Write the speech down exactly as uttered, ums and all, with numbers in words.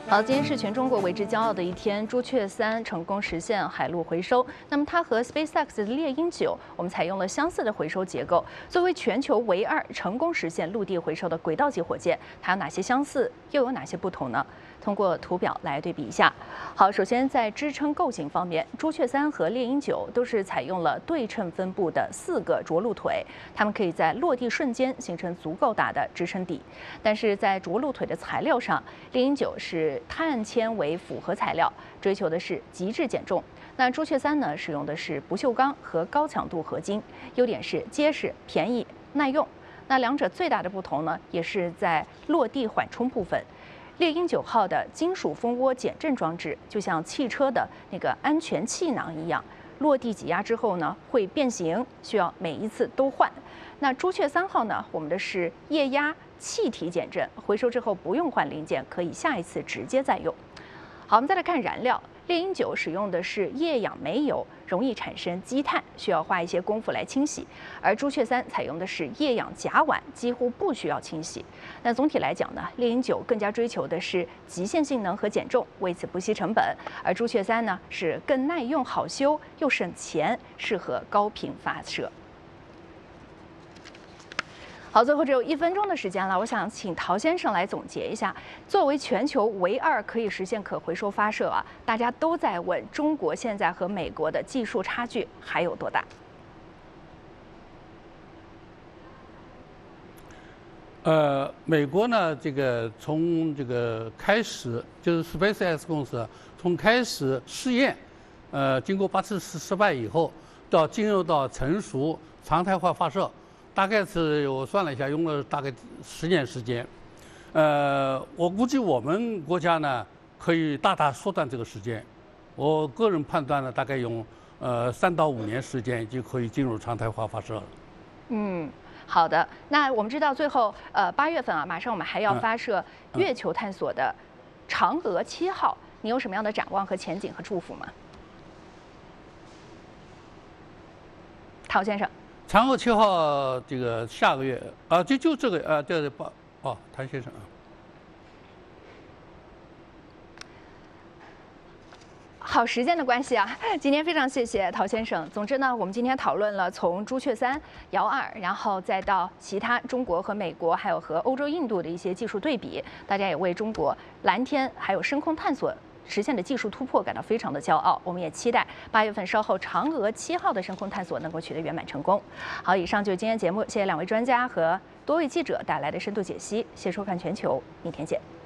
好，今天是全中国为之骄傲的一天，朱雀三成功实现海陆回收。那么它和 SpaceX 的猎鹰九，我们采用了相似的回收结构，作为全球唯二成功实现陆地回收的轨道级火箭，它有哪些相似，又有哪些不同呢？通过图表来对比一下。好，首先在支撑构型方面，朱雀三和猎鹰九都是采用了对称分布的四个着陆腿，它们可以在落地瞬间形成足够大的支撑底。但是在着陆腿的材料上，猎鹰九是碳纤维复合材料，追求的是极致减重。那朱雀三呢，使用的是不锈钢和高强度合金，优点是结实、便宜、耐用。那两者最大的不同呢，也是在落地缓冲部分。猎鹰九号的金属蜂窝减震装置，就像汽车的那个安全气囊一样，落地挤压之后呢，会变形，需要每一次都换。那朱雀三号呢，我们的是液压气体减震，回收之后不用换零件，可以下一次直接再用。好，我们再来看燃料。猎鹰九使用的是液氧煤油，容易产生积碳，需要花一些功夫来清洗；而朱雀三采用的是液氧甲烷，几乎不需要清洗。那总体来讲呢，猎鹰九更加追求的是极限性能和减重，为此不惜成本；而朱雀三呢是更耐用、好修又省钱，适合高频发射。好，最后只有一分钟的时间了，我想请陶先生来总结一下。作为全球唯二可以实现可回收发射啊，大家都在问中国现在和美国的技术差距还有多大？ 呃，美国呢，这个从这个开始就是 SpaceX 公司从开始试验，呃，经过八次失失败以后，到进入到成熟常态化发射。大概是我算了一下，用了大概十年时间。呃，我估计我们国家呢可以大大缩短这个时间。我个人判断呢，大概用呃三到五年时间就可以进入常态化发射了。 嗯，好的。那我们知道最后呃八月份啊，马上我们还要发射月球探索的嫦娥七号，你有什么样的展望和前景和祝福吗？陶先生。 嫦娥七号这个下个月啊，就就这个啊，对对报哦，谭先生啊。 好，时间的关系啊，今天非常谢谢陶先生。总之呢，我们今天讨论了从朱雀三、遥二，然后再到其他中国和美国，还有和欧洲、印度的一些技术对比，大家也为中国蓝天还有深空探索实现的技术突破感到非常的骄傲。我们也期待八月份稍后嫦娥七号的深空探索能够取得圆满成功。好，以上就是今天节目，谢谢两位专家和多位记者带来的深度解析。谢谢收看全球，明天见。